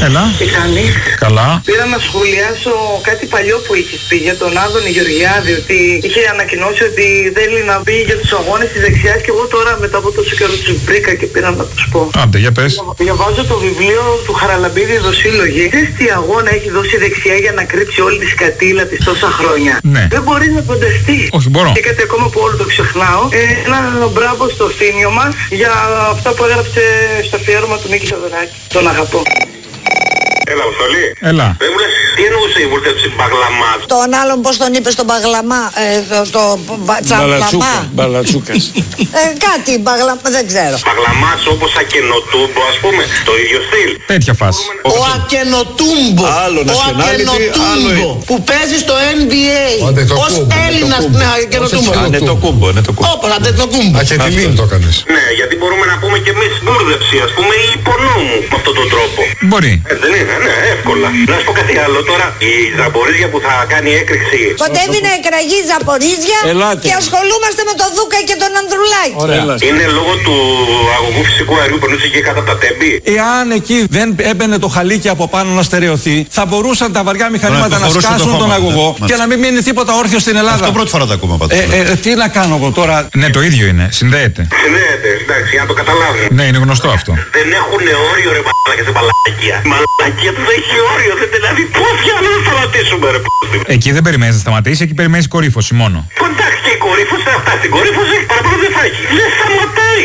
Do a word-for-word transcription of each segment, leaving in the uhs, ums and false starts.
Έλα. Τι κάνεις? Καλά. Πήρα να σχολιάσω κάτι παλιό που είχες πει για τον Άδωνη Γεωργιάδη, ότι είχε ανακοινώσει ότι θέλει να μπει για τους αγώνες της δεξιάς, και εγώ τώρα μετά από τόσο καιρό τους βρήκα και πήρα να τους πω. Άντε, για πες. Διαβάζω το βιβλίο του Χαραλαμπίδη Δοσύλλογη. Ξέρεις τι αγώνα έχει δώσει η δεξιά για να κρύψει όλη τη σκατήλα της τόσα χρόνια? Ναι. Δεν μπορεί να κοντευτεί. Όχι, μπορώ. Και κάτι ακόμα που όλο το ξεχνάω. Ε, ένα μπράβο στο Θήμιο μας για αυτά που έγραψε στο αφιέρωμα του Μίκη Θεοδωράκη. Τον αγαπώ. Έλα, Αποστολή. Έλα. Δεν μου λες, τι εννοούσε η βούλτευση Μπαγλαμά? Τον άλλον πώς τον είπε στον Μπαγλαμά, ε, το, το Τσαμπλαμά. Μπαλατσούκας. ε, κάτι Μπαγλαμά, δεν ξέρω. Μπαγλαμάς όπως Ακενοτούμπο, ας πούμε, το ίδιο στυλ. Τέτοια φάση. Ο Ακενοτούμπο. Άλλο Ο nationality, άλλο που παίζει στο N B A. Ως Έλληνας με Ακενοτούμπο. Ναι, το κούμπο, ναι, το κούμπο. Όπα, Ακενοτούμπο. Ακετιλίν το έκανες. Ναι, γιατί μπορούμε να πούμε και εμείς μπούρδευση, ας πούμε, ή υπονόμου με αυτόν τον τρόπο. Μπορεί. Ε, δεν είναι, ναι, εύκολα. Να σου πω κάτι άλλο τώρα. Η Ζαμπορίζια που θα κάνει έκρηξη. Κοντεύει να εκραγεί η Ζαπορίζια Ελάτε. και ασχολούμαστε με τον Δούκα και τον Ανδρουλάκη. Ωραία. Είναι λόγω του αγωγού φυσικού αερίου που περνούσε εκεί κάτω από τα τέμπη. Εάν εκεί δεν έμπαινε το χαλίκι από πάνω να στερεωθεί, θα μπορούσαν τα βαριά μηχανήματα να σκάσουν τον αγωγό και να μην μείνει τίποτα όρθιο στην Ελλάδα. Αυτό πρώτη φορά το ακούμε πάντως. Ε, ε, τι να κάνω εγώ τώρα. Ναι, το ίδιο είναι. Συνδέεται. Συνδέεται, εντάξει, για να το καταλάβουν. Ναι, είναι γνωστό αυτό. Δεν έχουν όριο ρε μαλάκια σε μαλακία. Η μαλακία του δεν έχει όριο, δεν δηλαδή πώς για να δεν σταματήσουμε ρε p***. Εκεί δεν περιμένεις να σταματήσει, εκεί περιμένεις κορύφωση μόνο. Εντάξει, και η κορύφωση θα φτάσει. Την κορύφωση παραπάνω δεν θα έχει. Δεν σταματάει.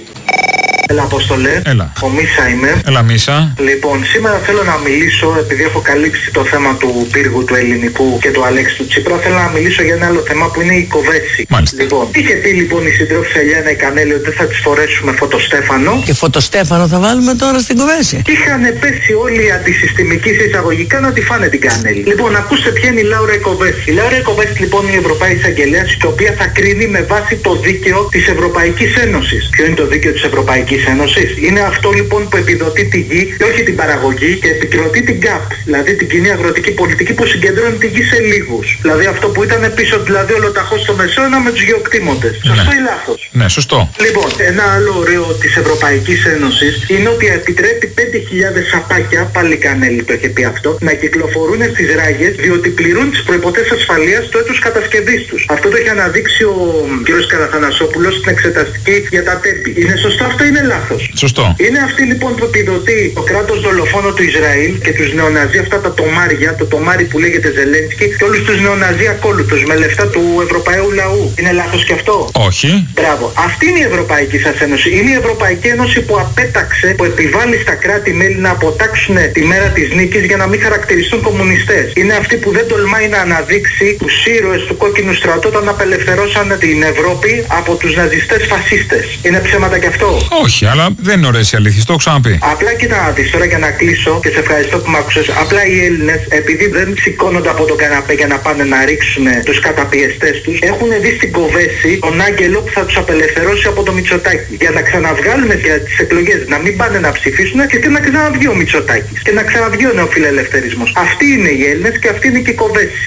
Έλα, Απόστολε. Έλα. Ο Μίσα είμαι. Έλα, Μίσα. Λοιπόν, σήμερα θέλω να μιλήσω, επειδή έχω καλύψει το θέμα του πύργου του ελληνικού και του Αλέξη του Τσίπρα, θέλω να μιλήσω για ένα άλλο θέμα που είναι η κοβέση. Μάλιστα. Λοιπόν, είχε πει λοιπόν η συντρόφισσα Ελιάνα η Κανέλη ότι δεν θα της φορέσουμε φωτοστέφανο. Και φωτοστέφανο θα βάλουμε τώρα στην κοβέση. Και είχαν πέσει όλοι οι αντισυστημικοί σε εισαγωγικά να τη φάνε την Κανέλη. Λοιπόν, ακούστε ποια είναι η Λάουρα Ικοβέση. Η Λάουρα Ικοβέση λοιπόν είναι η Ευρωπαϊκή Εισαγγελέα, η οποία θα κρίνει με βάση το δίκαιο της Ευρωπαϊκής Ένωσης. Ποιο είναι το δίκαιο της Ευρωπαϊκής Ένωσης? Είναι αυτό λοιπόν που επιδοτεί τη γη και όχι την παραγωγή και επικροτεί την ΚΑΠ, δηλαδή την κοινή αγροτική πολιτική που συγκεντρώνει τη γη σε λίγους. Δηλαδή αυτό που ήταν πίσω, δηλαδή ολοταχώς στο Μεσαίωνα με τους γεωκτήμοντες. Σωστό ή λάθος? Ναι, σωστό. Λοιπόν, ένα άλλο ωραίο της Ευρωπαϊκής Ένωσης είναι ότι επιτρέπει πέντε χιλιάδες σαπάκια, πάλι Κανέλη το είχε πει αυτό, να κυκλοφορούν στις ράγες διότι πληρούν τις προϋποθέσεις ασφαλείας του έτους κατασκευής τους. Αυτό το έχει αναδείξει ο κ. Καραθανασόπουλος στην εξεταστική για τα τέμπη. Είναι σωστό αυτό ή είναι λάθος? Σωστό. Είναι αυτή λοιπόν που επιδοτεί το κράτος δολοφόνο του Ισραήλ και τους νεοναζί, αυτά τα τομάρια, το τομάρι που λέγεται Ζελένσκι και όλους τους νεοναζί ακόλουθους με λεφτά του Ευρωπαίου λαού. Είναι λάθος και αυτό? Όχι. Μπράβο. Αυτή είναι η Ευρωπαϊκή σας Ένωση. Είναι η Ευρωπαϊκή Ένωση που απέταξε, που επιβάλλει στα κράτη-μέλη να αποτάξουν τη μέρα της νίκης για να μην χαρακτηριστούν κομμουνιστές. Είναι αυτή που δεν τολμάει να αναδείξει τους ήρωες του κόκκινου στρατού όταν απελευθερώσαν την Ευρώπη από τους ναζιστές φασίστες. Είναι ψέματα και αυτό? Όχι, αλλά δεν είναι ωραίες οι αλήθειες, το έχω ξαναπεί. Απλά κοίτα να δεις τώρα για να κλείσω και σε ευχαριστώ που μ' άκουσες. Απλά οι Έλληνες, επειδή δεν σηκώνονται από το καναπέ για να πάνε να ρίξουν τους καταπιεστές τους, έχουν δει στην κοβέση τον άγγελο που θα τους απελευθερώσει από το Μητσοτάκη. Για να ξαναβγάλουμε για τις εκλογές, να μην πάνε να ψηφίσουν και, και να ξαναβγεί ο Μητσοτάκης. Και να ξαναβγεί ο νεοφιλελευθερισμός. Αυτοί είναι οι Έλληνες και αυτή είναι και η κοβέση.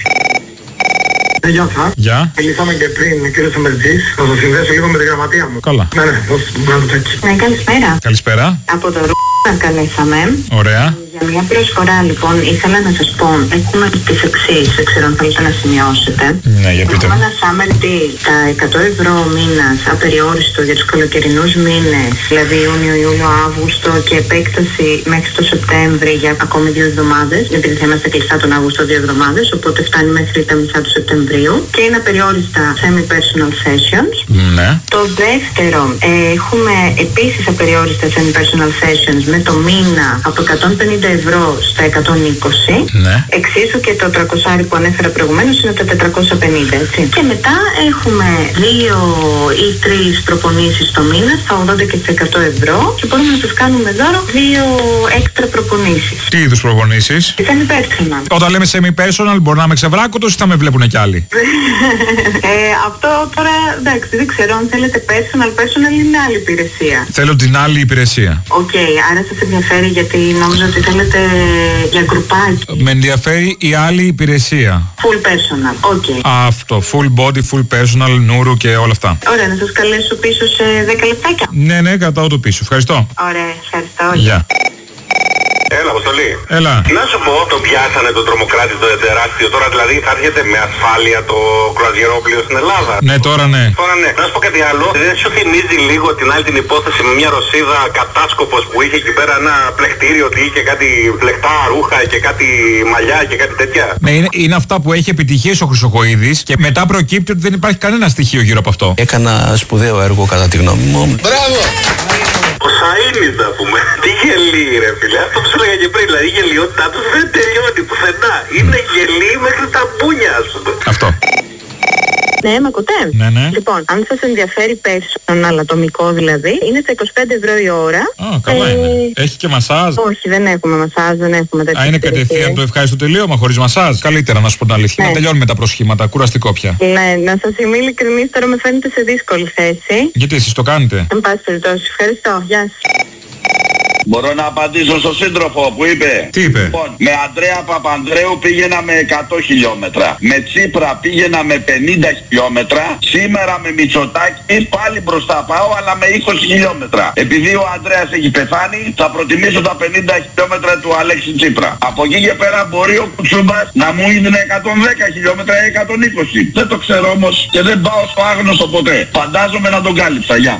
Γεια σας. Γεια. Μιλήσαμε και πριν, κύριε Σεμερτζής. Θα σας συνδέσω λίγο με τη γραμματεία μου. Καλά. Ναι, ναι, δώστε μου κάνω έτσι. Ναι, καλησπέρα. Καλησπέρα. Από το Ρούχα καλέσαμε. Ωραία. Για μια προσφορά λοιπόν ήθελα να σας πω, έχουμε τις εξής, δεν ξέρω αν θέλετε να σημειώσετε. Ναι, για πείτε. Έχουμε ένα summer deal, τα εκατό ευρώ μήνας απεριόριστο για τους καλοκαιρινούς μήνες, δηλαδή Ιούνιο, Ιούλιο, Αύγουστο και επέκταση μέχρι το Σεπτέμβρη για ακόμη δύο εβδομάδες, επειδή θα είμαστε κλειστά τον Αύγουστο δύο εβδομάδες, οπότε φτάνει μέχρι τα μισά του Σεπτεμβρίου και είναι απεριόριστα semi-personal sessions. Ναι. Το δεύτερο, ε, έχουμε επίσης απεριόριστα semi-personal sessions με το μήνα από εκατόν πενήντα ευρώ στα εκατόν είκοσι. Ναι. Εξίσου και το τριακόσια που ανέφερα προηγουμένως είναι τα τετρακόσια πενήντα, έτσι. Και μετά έχουμε δύο ή τρεις προπονήσεις το μήνα στα ογδόντα και στα εκατό ευρώ και μπορούμε να σας κάνουμε δώρο δύο έξτρα προπονήσεις. Τι είδους προπονήσεις? Semi-personal. Όταν λέμε semi-personal μπορεί να είμαι ξεβράκωτος ή θα με βλέπουν κι άλλοι? ε, αυτό τώρα εντάξει, δεν ξέρω αν θέλετε personal. Personal είναι άλλη υπηρεσία. Θέλω την άλλη υπηρεσία. Οκ, okay, άρα σας ενδιαφέρει γιατί νόμιζα ότι θέλετε για γκρουπάκι. Με ενδιαφέρει η άλλη υπηρεσία. Full personal, οκ. Okay. Αυτό, full body, full personal, νουρου και όλα αυτά. Ωραία, να σας καλέσω πίσω σε δέκα λεπτάκια. Ναι, ναι, κρατάω το πίσω. Ευχαριστώ. Ωραία, ευχαριστώ. Γεια. Έλα, Αποστολή. Έλα. Να σου πω, το πιάσανε τον τρομοκράτη το τεράστιο. Τώρα δηλαδή θα έρχεται με ασφάλεια το κρουαζιερόπλοιο στην Ελλάδα. Ναι, τώρα ναι. Τώρα ναι. Να σου πω κάτι άλλο. Δεν σου θυμίζει λίγο την άλλη την υπόθεση με μια Ρωσίδα κατάσκοπος που είχε εκεί πέρα ένα πλεκτήριο ότι είχε κάτι φλεκτά ρούχα και κάτι μαλλιά και κάτι τέτοια. Ναι, είναι, είναι αυτά που έχει επιτυχίες ο Χρυσοχοΐδης και μετά προκύπτει ότι δεν υπάρχει κανένα στοιχείο γύρω από αυτό. Έκανα σπουδαίο έργο κατά τη γνώμη μου. Μπράβο! Ο Σαΐνης να πούμε. Τι γελί ρε φίλε. Αυτό που σου έλεγα και πριν. Δηλαδή η γελιότητά του δεν τελειώνει πουθενά. Είναι γελί μέχρι τα μπούνια ας πούμε. Αυτό. Ναι, μ' ακούτε? Ναι, ναι. Λοιπόν, αν σας ενδιαφέρει personal ατομικό δηλαδή, είναι στα είκοσι πέντε ευρώ η ώρα. Α, καλά Ε, είναι. Έχει και μασάζ. Όχι, δεν έχουμε μασάζ, δεν έχουμε τέτοια. Α, είναι κατευθείαν το ευχάριστο τελείωμα χωρίς μασάζ. Καλύτερα να σου πω την αλήθεια. Ναι. Να τελειώνουμε τα προσχήματα. Κουραστικό πια. Ναι, να σας είμαι ειλικρινής, τώρα με φαίνεται σε δύσκολη θέση. Γιατί εσείς το κάνετε? Εν πάση περιπτώσει, ευχαριστώ. Γεια σας. Μπορώ να απαντήσω στον σύντροφο που είπε. Τι είπε? Λοιπόν, με Αντρέα Παπανδρέου πήγαινα με εκατό χιλιόμετρα. Με Τσίπρα πήγαινα με πενήντα χιλιόμετρα. Σήμερα με Μητσοτάκη πάλι μπροστά πάω αλλά με είκοσι χιλιόμετρα. Επειδή ο Ανδρέας έχει πεθάνει θα προτιμήσω τα πενήντα χιλιόμετρα του Αλέξη Τσίπρα. Από εκεί και πέρα μπορεί ο Κουτσούμπας να μου είναι εκατόν δέκα χιλιόμετρα ή εκατόν είκοσι. Δεν το ξέρω όμως και δεν πάω στο άγνωστο ποτέ. Φαντάζομαι να τον κάλυψα. Γεια.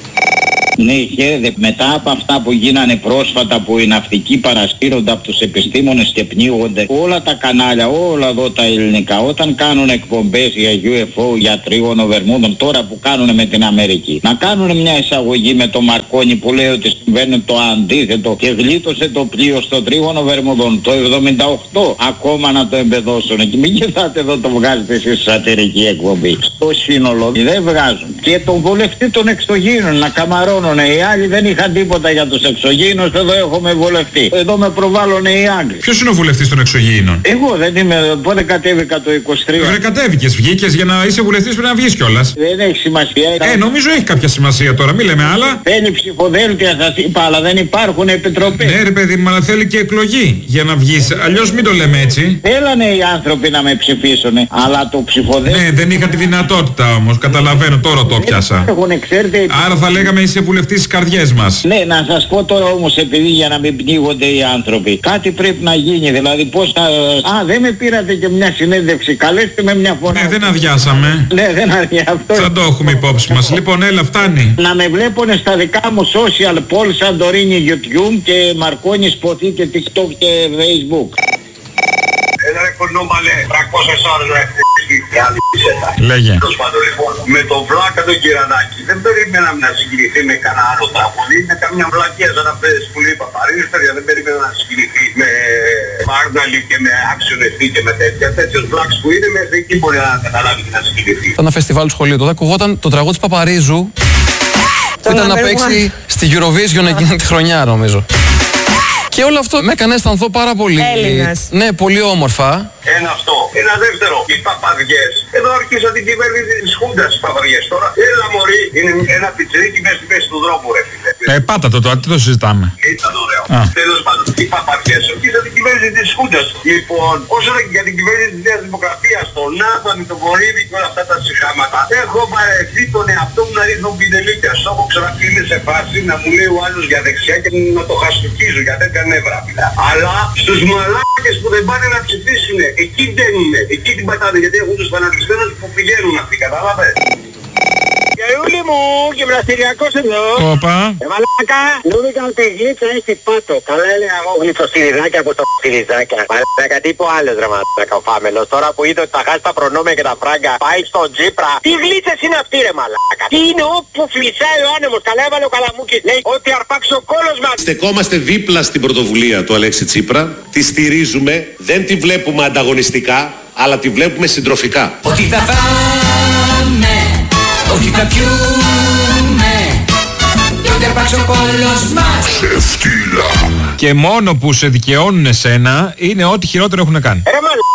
Ναι, χαίρετε. Μετά από αυτά που γίνανε πρόσφατα που οι ναυτικοί παρασύρονται από τους επιστήμονες και πνίγονται, όλα τα κανάλια, όλα εδώ τα ελληνικά, όταν κάνουν εκπομπές για γιου εφ ο, για τρίγωνο Βερμούδων, τώρα που κάνουν με την Αμερική, να κάνουν μια εισαγωγή με το Μαρκόνι που λέει ότι συμβαίνει το αντίθετο και γλίτωσε το πλοίο στο τρίγωνο Βερμούδων το εβδομήντα οκτώ, ακόμα να το εμπεδώσουν. Και μην κοιτάτε εδώ το βγάζετε εσείς σατυρική εκπομπή. Στο σύνολο δεν βγάζουν. Και τον βολευτή των εξωγήινων να καμαρώνουν. Οι άλλοι δεν είχαν τίποτα για τους εξωγήινους, εδώ έχουμε βουλευτή. Εδώ με προβάλλουνε οι Άγγλοι. Ποιος είναι ο βουλευτής των εξωγήινων? Εγώ δεν είμαι, πότε κατέβηκα το είκοσι τρία. Βρε, κατέβηκες, βγήκες, για να είσαι βουλευτής πρέπει να βγεις κιόλας. Δεν έχει σημασία. Ε, νομίζω έχει κάποια σημασία τώρα, μη λέμε άλλα. Θέλει ψηφοδέλτια σας είπα, αλλά δεν υπάρχουν επιτροπές. Ναι ρε παιδί μου, αλλά θέλει και εκλογή για να βγεις, αλλιώς μην το λέμε έτσι. Θέλανε οι άνθρωποι να με ψηφίσουν, αλλά το ψηφοδέλτιο... Ναι, δεν είχα τη δυνατότητα όμως, καταλαβαίνω, τώρα το πιάσα. Έχουν, ξέρετε... Άρα θα λέγαμε είσαι βουλευτής στις καρδιές μας. Ναι, να σας πω τώρα όμως, επειδή για να μην πνίγονται οι άνθρωποι, κάτι πρέπει να γίνει, δηλαδή πώς θα... Α, δεν με πήρατε και μια συνέντευξη, καλέστε με μια φορά. Ναι, δεν αδειάσαμε. Ναι, δεν αδειάσαμε. Θα το έχουμε υπόψη μας. Λοιπόν, έλα, φτάνει. Να με βλέπουνε στα δικά μου social, Paul Santorini YouTube και Μαρκόνι Σποτή και TikTok και Facebook. Ένα κονόμαλε, τριακόσιες ώρες να Λέγε. Με τον Βλάκα τον Κυρανάκη δεν περίμεναμε να συγκριθεί με κανένα άλλο τραγούδι. Είναι καμιά βλακία σαν αυτές που λέει Παπαρίζος, παιδιά, δεν περίμενα να συγκριθεί με Μάρναλι και με Άξιον Εθνή και με τέτοια. Τέτοιος βλάκς που είναι μέχρι εκεί μπορεί να καταλάβει και να συγκριθεί. Ήταν ένα φεστιβάλ του σχολείου, τότε ακουγόταν το τραγούδι της Παπαρίζου που ήταν να παίξει στη Eurovision εκείνη τη χρονιά νομίζω. Και όλο αυτό με έκανε αισθανθώ πάρα πολύ. Έλληνας. Ναι, πολύ όμορφα. Ένα αυτό. Ένα δεύτερο. Οι παπαδιές. Εδώ αρχίσαν την κυβέρνηση της Χούντας οι παπαδιές τώρα. Έλα μωρί. Είναι ένα πιτσιρίκι μέσα στη μέση του δρόμου ρε φίλε. Ε, πάτα το τώρα, τι το συζητάμε. Ήταν ωραίο. Τέλος πάντων. Οι παπαδιές αρχίσαν την κυβέρνηση της Χούντας. Λοιπόν, όσο για την κυβέρνηση της Νέας Δημοκρατίας, τον Άδωνη, τον Βορύδη και όλα αυτά τα συχάματα, έχω βαρεθεί τον εαυτό μου να ρίχνω πινελίκια. Στο έχω ξαναφύγει σε φάση να μου λέει ο άλλος για δεξιά και να το χαστοκίζω για τέτοια νεύρα. Αλλά στους μαλάκες που δεν πάνε να ψηφίσουν, εκεί μπαίνουνε, εκεί την πατάνε, γιατί έχουν τους φανατισμένους που πηγαίνουν αυτοί, καταλάβες. Γερούλη μου, γυμναστηριακός εδώ. Όπα. Ε, μαλάκα, νόμιζα ότι η γλίτσα έχει πάτο. Καλά έλεγα εγώ γλυτσοστηριδάκια από το στηριδάκια. Μαλάκα, τύπο άλλος ρε μαλάκα ο Φάμελος. Τώρα που είδε ότι θα χάσει τα προνόμια και τα φράγκα, πάει στον Τζίπρα. Τι γλίτσες είναι αυτή ρε μαλάκα. Τι είναι όπου φλισσάει ο άνεμος. Καλά έβαλε ο Καλαμούκης. Λέει ότι αρπάξει ο κόλος μας. Στεκόμαστε δίπλα στην πρωτοβουλία του Αλέξη Τσίπρα. Τη στηρίζουμε. Δεν τη βλέπουμε ανταγωνιστικά, αλλά τη βλέπουμε συντροφικά. Ότι θα πάμε, ότι θα πιούμε, και ότι αρπάξει ο κόλος μας. Και μόνο που σε δικαιώνουν εσένα είναι ό,τι χειρότερο έχουν κάνει. Ρε μαλάκα,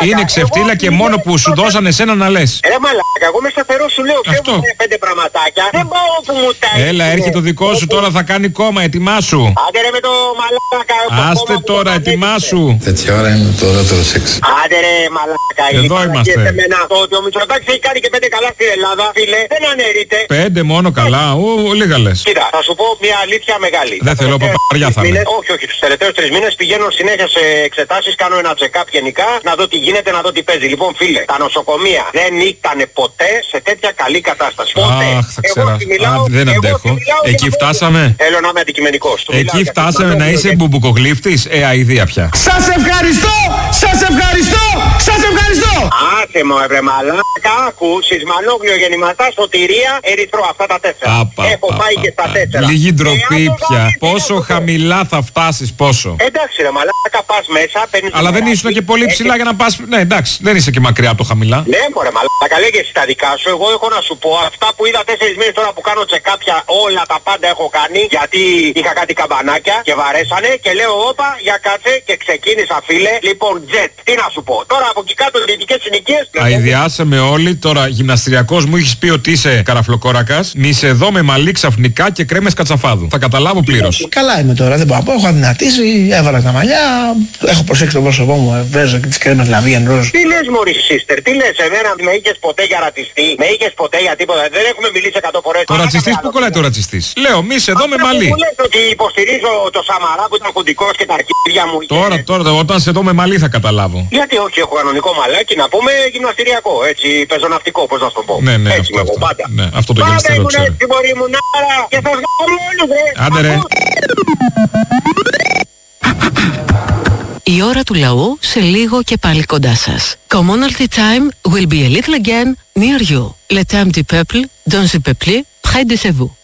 Είναι ξεφτύλα και μόνο που σου δώσανε εσένα να λες. Ρε μαλάκα, εγώ είμαι σταθερό, σου λέω φεύγω πέντε πραγματάκια. Δεν πάω όπου μου τα έχει. Έλα, έρχεται το δικό σου τώρα, θα κάνει κόμμα, ετοιμάσου. Άντε ρε με το μαλάκα. Άστε τώρα, ετοιμάσου. Τέτοια ώρα είναι το ωραίο σεξ. Άντε ρε μαλάκα. Εδώ είμαστε. Το ότι ο Μητσοτάκης έχει κάνει και πέντε καλά στην Ελλάδα, φίλε, δεν αναιρείται. Πέντε μόνο καλά, ου, λίγα λες. Κοίτα, θα σου πω μια αλήθεια μεγάλη. Δεν θέλω, παπαριά θα είναι. Όχι, όχι, τους τελευταίους τρεις μήνες πηγαίνω συνέχεια σε εξετάσεις, κάνω ένα check-up γενικά, να δω τι γίνεται, να δω τι παίζει. Λοιπόν, φίλε, τα νοσοκομεία δεν ήταν ποτέ σε τέτοια καλή κατάσταση. Ποτέ. Αχ, θα ξέρω. Δεν αντέχω. Εκεί φτάσαμε. Θέλω να είμαι αντικειμενικός. Εκεί φτάσαμε να είσαι μπουμπουκογλύφτης. Ε, αηδία πια. Σας ευχαριστώ! Σας ευχαριστώ! Σας ευχαριστώ! Άσε μου, ευρε μαλάκα, άκου, Σισμανόγλιο, Γεννηματά, Σωτηρία, Ερυθρό, αυτά τα τέσσερα. Απα, Έχω πα, πάει πα, και στα πα, τέσσερα. Λίγη ντροπή Ε, πια. βάλεις, Πόσο είναι χαμηλά θα φτάσεις, πόσο. Εντάξει ρε μαλάκα, πας μέσα, παίρνεις... Αλλά δεν ήσουν και πολύ ψηλά για να πας. Ναι, εντάξει, δεν είσαι και μακριά από το χαμηλά. Ναι, μωρέ μαλάκα, λέγε εσύ τα δικά σου. Εγώ έχω να σου πω αυτά που είδα τέσσερις μήνες τώρα που κάνω τσεκάπια, όλα τα πάντα έχω κάνει. Γιατί είχα κάτι καμπανάκια και βαρέσανε και λέω όπα, για κάτσε και ξεκίνησα φίλε. Λοιπόν, τζετ, τι να σου πω. Τώρα από εκεί κάτω δυτικές συνοικίες. Αηδιάσαμε όλοι. Τώρα γυμναστηριακός μου έχεις πει ότι είσαι καραφλοκόρακας. Μη σε δω με μαλλί ξαφνικά και κρέμες κατσαφάδου. Θα καταλάβω πλήρως. Καλά είμαι τώρα, δεν μπορώ να πω. Έχω αδυνατήσει, έβαλα τα μαλλιά. Έχω προσέξει το πρόσωπό μου, βέζω και τις κρέμες λαβίαν ροζ. Τι λες μωρή sister, τι λες εμένα, με είχες ποτέ για ρατσιστή, με είχες ποτέ για τίποτα, δεν έχουμε μιλήσει εκατό φορές. Ο ρατσιστής που κολλάει το ρατσιστής. Λέω μη σε δω με μαλλί. Μου λες ότι υποστηρίζω το Σαμαρά που ήταν κοντικός και τα αρχίδια μου. Τώρα, τώρα, όταν σε δω με μαλλί θα καταλάβω. Γιατί όχι, έχω κανονικό μαλάκι να πούμε γυμναστηριακό, έτσι, πεζοναυτικό, πώς να σου το πω. Ναι, ναι, έτσι αυτό, με εγώ αυτό. πάντα. Ναι, αυτό το γυμναστήριο ξέρω. Έτσι μπορεί μου να και θα βγάλω όλους ρε. Άντε ρε. Η ώρα του λαού σε λίγο και πάλι κοντά σας. Commonalty time will be a little again near you. Le temps du peuple, dans le peuple, près de chez vous.